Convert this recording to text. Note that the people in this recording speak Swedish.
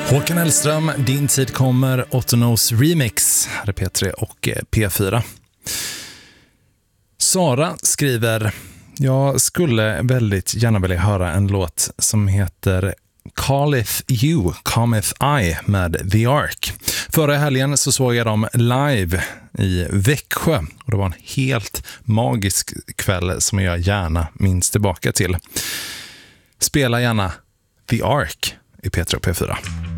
Håkan Hellström, din tid kommer, Ottonos remix, här är P3 och P4. Sara skriver: jag skulle väldigt gärna vilja höra en låt som heter Calleth You, Cometh I med The Ark. Förra helgen så såg jag dem live i Växjö och det var en helt magisk kväll som jag gärna minns tillbaka till. Spela gärna The Ark i P3 och P4.